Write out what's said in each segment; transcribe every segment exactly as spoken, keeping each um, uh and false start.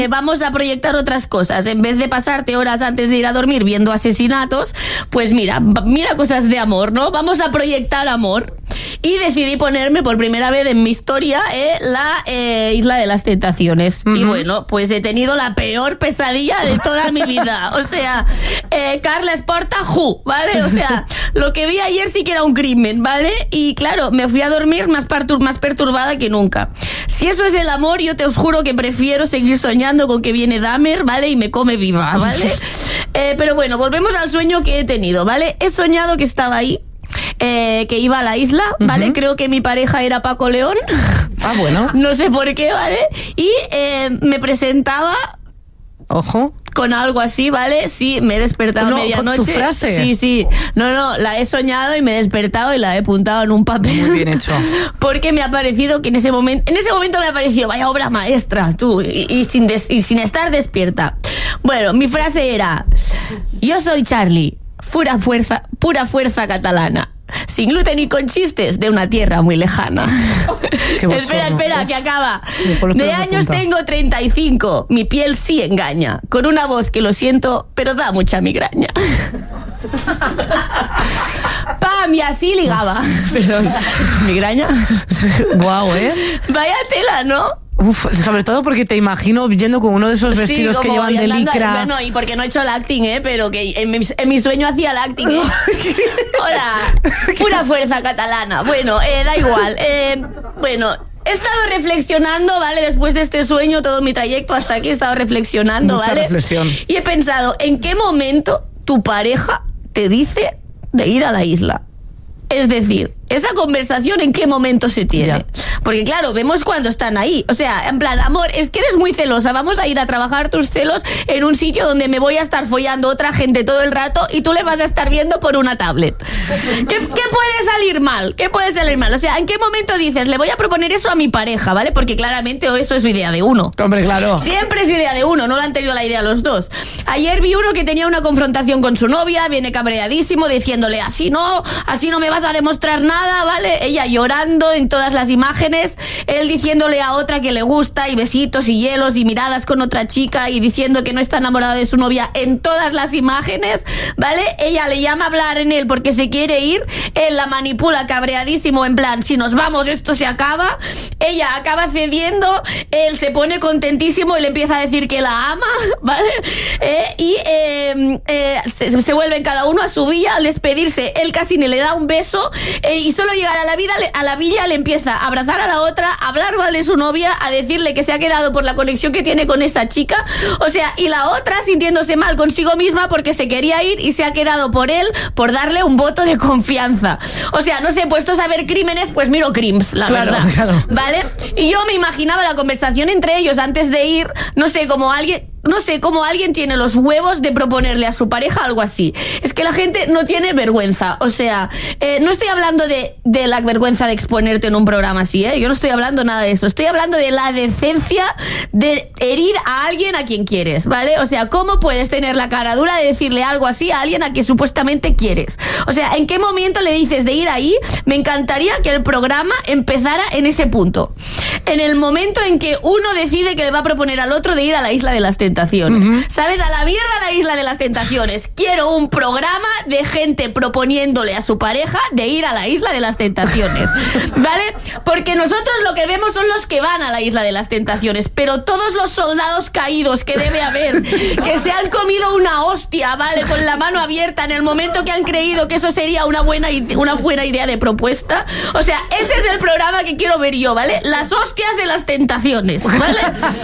vamos a proyectar otras cosas. En vez de pasarte horas antes de ir a dormir viendo asesinatos, pues mira, mira cosas de amor, ¿no? Vamos a proyectar amor. Y decidí ponerme por primera vez en mi historia eh, la eh, Isla de las Tentaciones. Uh-huh. Y bueno, pues he tenido la peor pesadilla de toda mi vida. O sea, eh, Carla Esporta, ju, ¿vale? O sea, lo que vi ayer sí que era un crimen, ¿vale? Y claro, me fui a dormir más, partur- más perturbada que nunca. Si eso es el amor, yo te os juro que prefiero seguir soñando con que viene Dahmer, ¿vale? Y me come viva, ¿vale? eh, pero bueno, volvemos al sueño que he tenido, ¿vale? He soñado que estaba ahí. Eh, que iba a la isla, ¿vale? Uh-huh. Creo que mi pareja era Paco León. Ah, bueno. No sé por qué, ¿vale? Y eh, me presentaba... Ojo. Con algo así, ¿vale? Sí, me he despertado no, a medianoche. ¿Con tu frase? Sí, sí. No, no, la he soñado y me he despertado y la he apuntado en un papel. Muy bien hecho. Porque me ha parecido que en ese momento, en ese momento me ha parecido, vaya obra maestra, tú, y, y, sin, des, y sin estar despierta. Bueno, mi frase era: yo soy Charlie, pura fuerza, pura fuerza catalana. Sin gluten y con chistes de una tierra muy lejana. Espera, espera, que acaba. De años tengo treinta y cinco, mi piel sí engaña, con una voz que lo siento, pero da mucha migraña. Pam, y así ligaba. Perdón, migraña. Guau, ¿eh? Vaya tela, ¿no? Uf, sobre todo porque te imagino yendo con uno de esos vestidos sí, que llevan de licra. Bueno, y porque no he hecho el acting, ¿eh? Pero que en mi, en mi sueño hacía el acting, ¿eh? Hola, pura fuerza catalana. Bueno, eh, da igual. Eh, bueno, he estado reflexionando, ¿vale? Después de este sueño, todo mi trayecto hasta aquí he estado reflexionando, Mucha ¿vale? reflexión. Y he pensado, ¿en qué momento tu pareja te dice de ir a la isla? Es decir, esa conversación, ¿en qué momento se tiene? Ya. Porque claro, vemos cuando están ahí. O sea, en plan, amor, es que eres muy celosa. Vamos a ir a trabajar tus celos en un sitio donde me voy a estar follando otra gente todo el rato y tú le vas a estar viendo por una tablet. ¿Qué, qué puede salir mal? ¿Qué puede salir mal? O sea, ¿en qué momento dices, le voy a proponer eso a mi pareja, ¿vale? Porque claramente eso es idea de uno. Hombre, claro. Siempre es idea de uno, no la han tenido la idea los dos. Ayer vi uno que tenía una confrontación con su novia, viene cabreadísimo, diciéndole, así no, así no me vas a demostrar nada, ¿vale? Ella llorando en todas las imágenes, él diciéndole a otra que le gusta, y besitos y hielos y miradas con otra chica, y diciendo que no está enamorado de su novia en todas las imágenes, ¿vale? Ella le llama a hablar en él porque se quiere ir, él la manipula cabreadísimo, en plan, si nos vamos esto se acaba, ella acaba cediendo, él se pone contentísimo y le empieza a decir que la ama, ¿vale? Eh, y eh, eh, se, se vuelven cada uno a su villa. Al despedirse, él casi ni le da un beso, eh, y solo llegar a la, vida, a la villa le empieza a abrazar a la otra, a hablar mal de su novia, a decirle que se ha quedado por la conexión que tiene con esa chica, o sea, y la otra sintiéndose mal consigo misma porque se quería ir y se ha quedado por él por darle un voto de confianza. O sea, no sé, puestos a ver crímenes, pues miro crims, la claro, verdad, claro. ¿Vale? Y yo me imaginaba la conversación entre ellos antes de ir, no sé, como alguien... No sé cómo alguien tiene los huevos de proponerle a su pareja algo así. Es que la gente no tiene vergüenza. O sea, eh, no estoy hablando de, de la vergüenza de exponerte en un programa así, ¿eh? Yo no estoy hablando nada de eso. Estoy hablando de la decencia de herir a alguien a quien quieres, ¿vale? O sea, ¿cómo puedes tener la cara dura de decirle algo así a alguien a quien supuestamente quieres? O sea, ¿en qué momento le dices de ir ahí? Me encantaría que el programa empezara en ese punto. En el momento en que uno decide que le va a proponer al otro de ir a la Isla de las Tentaciones. Uh-huh. ¿Sabes? A la mierda la Isla de las Tentaciones. Quiero un programa de gente proponiéndole a su pareja de ir a la Isla de las Tentaciones, ¿vale? Porque nosotros lo que vemos son los que van a la Isla de las Tentaciones, pero todos los soldados caídos que debe haber, que se han comido una hostia, ¿vale? Con la mano abierta en el momento que han creído que eso sería una buena, una buena idea de propuesta. O sea, ese es el programa que quiero ver yo, ¿vale? Las hostias de las tentaciones, ¿vale?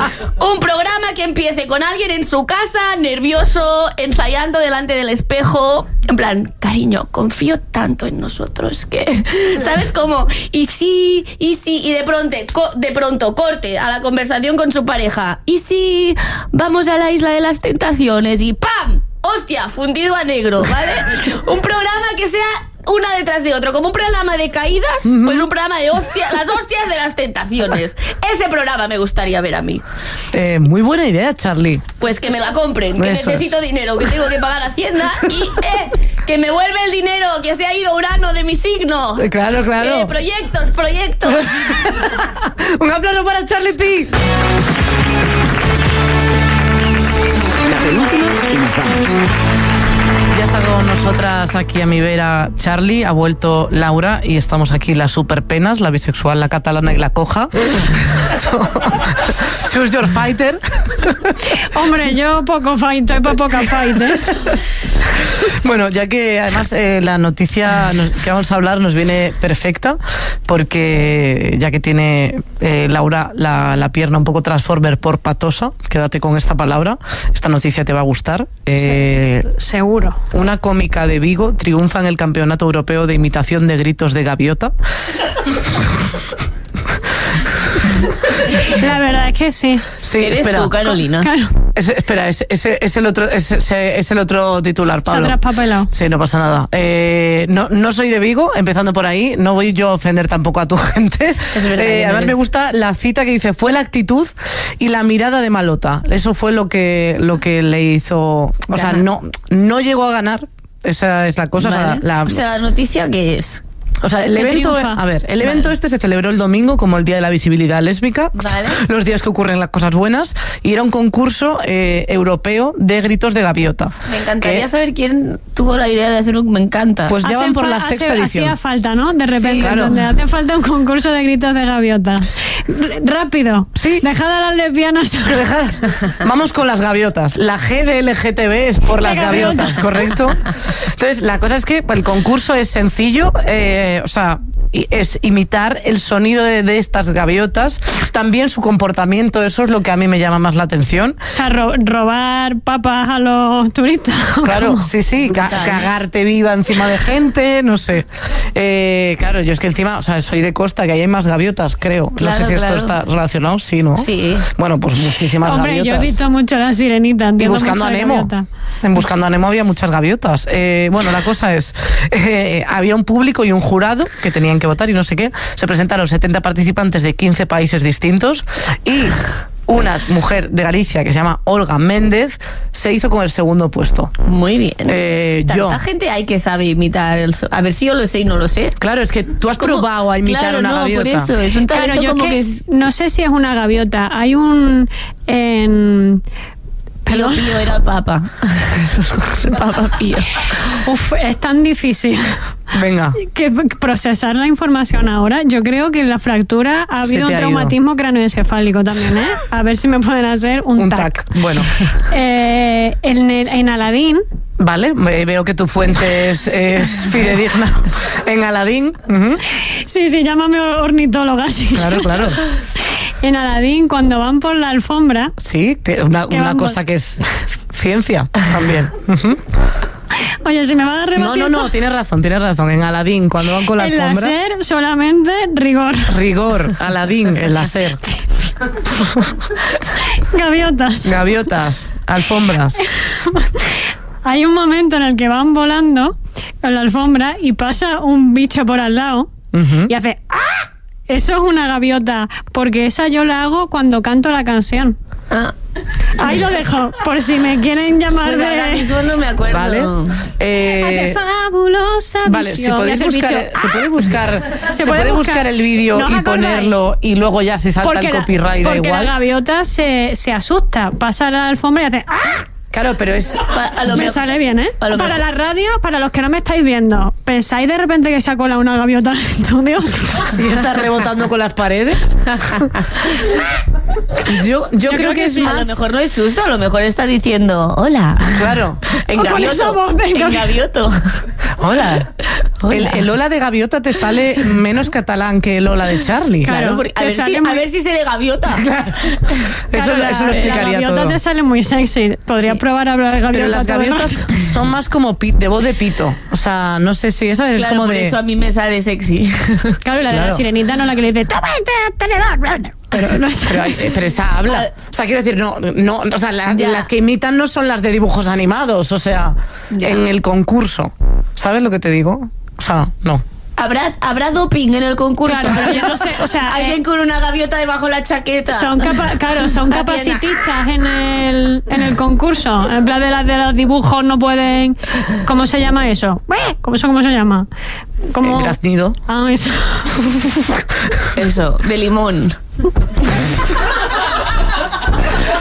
Un programa que empiece con alguien en su casa, nervioso, ensayando delante del espejo, en plan, cariño, confío tanto en nosotros que, ¿sabes cómo? Y sí, y sí, y de pronto, de pronto, corte a la conversación con su pareja. Y sí, vamos a la Isla de las Tentaciones y ¡pam! Hostia, fundido a negro, ¿vale? Un programa que sea una detrás de otro, como un programa de caídas, uh-huh. Pues un programa de hostias, las hostias de las tentaciones. Ese programa me gustaría ver a mí. Eh, muy buena idea, Charlie. Pues que me la compren, que Eso necesito es. dinero, que tengo que pagar Hacienda y eh, que me vuelve el dinero, que se ha ido Urano de mi signo. Eh, claro, claro. Eh, proyectos, proyectos. Un aplauso para Charlie P. nosotras aquí a mi vera Charlie, ha vuelto Laura y estamos aquí las superpenas, la bisexual, la catalana y la coja. Choose your fighter. Hombre, yo poco fight, estoy para poca fight, ¿eh? Bueno, ya que además eh, la noticia nos, que vamos a hablar nos viene perfecta, porque ya que tiene eh, Laura la, la pierna un poco transformer por patosa, quédate con esta palabra, esta noticia te va a gustar. Eh, sí, seguro. Una cómica de Vigo triunfa en el Campeonato Europeo de Imitación de Gritos de Gaviota. La verdad es que sí. Sí, ¿Eres espera. tú, Carolina? Claro. Es, espera, es, es, es, el otro, es, es, es el otro titular, Pablo. Se ha traspapelado. Sí, no pasa nada. Eh, no, no soy de Vigo, empezando por ahí. No voy yo a ofender tampoco a tu gente. Es verdad, eh, además eres. me gusta la cita que dice, fue la actitud y la mirada de Malota. Eso fue lo que, lo que le hizo... O Ganar. sea, no, no llegó a ganar. Esa es la cosa. Vale. O sea, la, O sea, ¿la noticia qué es? O sea, el Que evento, triunfa. a ver, el evento Vale. este se celebró el domingo como el Día de la Visibilidad Lésbica, Vale. los días que ocurren las cosas buenas, y era un concurso eh, europeo de gritos de gaviota. Me encantaría Que, saber quién tuvo la idea de hacer un... Me encanta. Pues ya Hace van por fa- la hace- sexta edición. Hacía falta, ¿no? De repente, Sí, claro. donde hace falta un concurso de gritos de gaviota. R- rápido. Sí. Dejad a las lesbianas. Deja- Vamos con las gaviotas. La G de L G T B es por las De gaviota. gaviotas, ¿correcto? Entonces, la cosa es que el concurso es sencillo, eh, o sea, y es imitar el sonido de, de estas gaviotas, también su comportamiento, eso es lo que a mí me llama más la atención. O sea, ro- robar papas a los turistas. Claro, ¿Cómo? sí, sí, ca- Brutal. cagarte viva encima de gente, no sé. Eh, claro, yo es que encima, o sea, soy de costa, que ahí hay más gaviotas, creo. Claro, no sé si esto claro. está relacionado, sí, ¿no? Sí. Bueno, pues muchísimas Hombre, gaviotas. yo he visto mucho la sirenita. Y entiendo buscando mucho a de Nemo. gaviota. En Buscando a Nemo había muchas gaviotas. Eh, bueno, la cosa es, eh, había un público y un jurado que tenían que votar y no sé qué. Se presentaron setenta participantes de quince países distintos y una mujer de Galicia que se llama Olga Méndez se hizo con el segundo puesto. Muy bien. Eh, Tanta yo. gente hay que sabe imitar el so- A ver si yo lo sé y no lo sé. Claro, es que tú has ¿Cómo? probado a imitar Claro, una no, gaviota. por eso, es un talento Claro, yo como que que es... no sé si es una gaviota. Hay un... En, Pío perdón. Pío era el papa. Papa Pío. Uf, es tan difícil Venga. que procesar la información ahora. Yo creo que en la fractura ha Se habido te un ha traumatismo craneoencefálico también, ¿eh? A ver si me pueden hacer un, Un tac. tac. Bueno. Eh, en, el- en Aladín, Vale, ve- veo que tu fuente es, es fidedigna en Aladín. Ujú. sí, sí, llámame ornitóloga. Sí. Claro, claro. En Aladín, cuando van por la alfombra, Sí, te- una, Que una vamos. cosa que es ciencia también. Ujú. oye, si me va a dar No, no, no, tienes razón, tienes razón. En Aladín, cuando van con la el alfombra. láser solamente rigor. Rigor, Aladín, el láser. Gaviotas. Gaviotas, alfombras. Hay un momento en el que van volando con la alfombra y pasa un bicho por al lado Ujú. y hace ¡ah! Eso es una gaviota, porque esa yo la hago cuando canto la canción. Ah, Ahí lo dejo, por si me quieren llamar pues ahora de... mismo no me acuerdo. Vale. Hace Eh, fabulosa vale, visión. si Y podéis hace el buscar, bicho, se puede buscar, se puede puede buscar buscar. el vídeo ¿No os y acordáis? ponerlo y luego ya si salta el la- copyright da porque igual. la gaviota se, se asusta, pasa la alfombra y hace ¡ah! Claro, pero es Pa- a lo Me mejor- sale bien, ¿eh? a lo Para mejor- la radio, para los que no me estáis viendo, ¿pensáis de repente que se ha colado una gaviota en el estudio? si está rebotando con las paredes. Yo, yo, creo, que, es A más lo mejor no es susto, a lo mejor está diciendo hola. claro. En O con esa gavioto. voz de En gavi- gavioto. Hola. Hola. El, el hola de gaviota te sale menos catalán que el hola de Charlie. Claro. Claro, porque- a, te ver si, sale a muy- ver si se le gaviota. Eso, Claro, la- eso lo explicaría La gaviota todo. te sale muy sexy. Podría Sí. probar a hablar de gaviota. Pero las todo el gaviotas rato. son más como pi- de voz de pito. O sea, no sé si esa es Claro, como por de. eso a mí me sale sexy. Claro, la de Claro. la sirenita no la que le dice ¡toma este tenedor! Pero, no es- Pero, hay- pero esa habla. O sea, quiero decir, no, no, o sea, la- Ya. las que imitan no son las de dibujos animados, o sea, Ya. en el concurso. ¿Sabes lo que te digo? O sea, no. ¿Habrá, habrá doping en el concurso. Claro, pero yo no sé, o sea, Alguien eh, con una gaviota debajo de la chaqueta. Son capa- claro, son La capacitistas en el, en el concurso. En plan de las de los dibujos no pueden. ¿Cómo se llama eso? Ué, ¿Cómo, eso, cómo se llama? Como. El graznido. Ah, eso. Eso, de limón.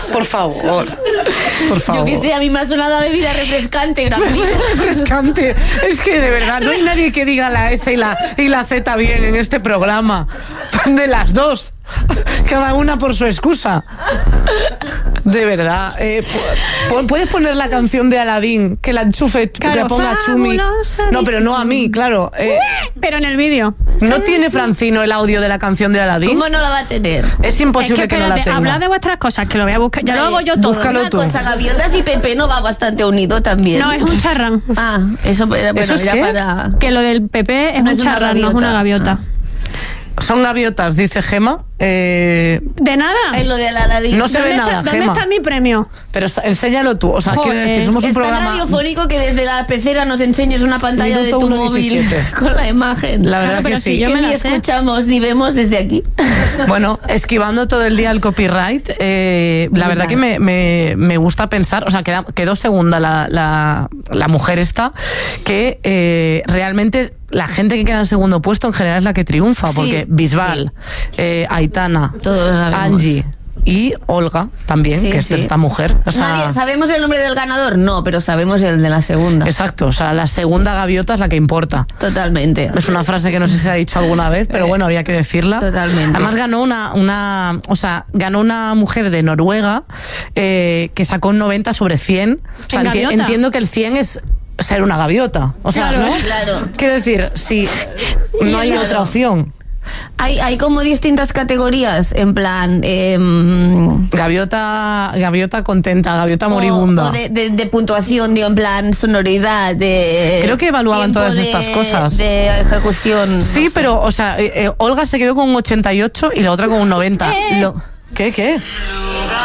Por favor. Por favor. Yo que sé, a mí me ha sonado a bebida refrescante, gratuita. Refrescante. Es que de verdad no hay nadie que diga la S y la, y la Z bien en este programa. De las dos. Cada una por su excusa. De verdad. Eh, ¿Puedes poner la canción de Aladín? Que la enchufe, Claro, que la ponga a Chumi. fabulosa No, pero no a mí, claro. Eh, Pero en el vídeo. ¿No tiene Francino el audio de la canción de Aladín? ¿Cómo no la va a tener? Es imposible Es que, que no la espérate, tenga. habla de vuestras cosas, que lo voy a buscar. Ya Vale, lo hago yo todo. búscalo. Una tú. cosa, gaviotas y Pepe no va bastante unido también. No, es un charrán. Ah, eso era bueno, ¿Eso es era qué? para... Que lo del P P es No un es una charrán, no es una gaviota. Son gaviotas, dice Gema. Eh, ¿De nada? Es lo de Aladín. No se ve ¿Dónde nada, está, ¿Dónde Gema. está mi premio? pero enséñalo tú. O sea, Joder. quiero decir, somos un Es tan programa... radiofónico que desde la pecera nos enseñes una pantalla Minuto de tu uno móvil diecisiete. con la imagen. La verdad Claro, que pero sí. si yo que me ni la sé. escuchamos ni vemos desde aquí. Bueno, esquivando todo el día el copyright, eh, la verdad que me, me, me gusta pensar, o sea, queda- quedó segunda la, la, la mujer esta, que eh, realmente la gente que queda en segundo puesto en general es la que triunfa, Sí, porque Bisbal, eh, Aitana, Todos lo sabemos. Angie y Olga también, Sí, que es sí. esta mujer. O sea, Nadie- ¿Sabemos el nombre del ganador? No, pero sabemos el de la segunda. exacto, o sea, la segunda gaviota es la que importa. Totalmente. Es una frase que no sé si se ha dicho alguna vez, pero bueno, había que decirla. Totalmente. Además ganó una, una, o sea, ganó una mujer de Noruega eh, que sacó un noventa sobre cien. O sea, ¿En enti- gaviota? entiendo que el cien es ser una gaviota. O sea, Claro. ¿no? Claro. Quiero decir, si no hay Claro. otra opción. Hay, hay como distintas categorías, en plan... em, Gaviota, gaviota contenta, gaviota moribunda. O, o de, de- de puntuación, digo, en plan sonoridad, de... Creo que evaluaban tiempo todas de- estas cosas. De ejecución. Sí, no sé. pero, o sea, eh, eh, Olga se quedó con un ochenta y ocho y la otra con un noventa. Eh. Lo- ¿Qué, qué?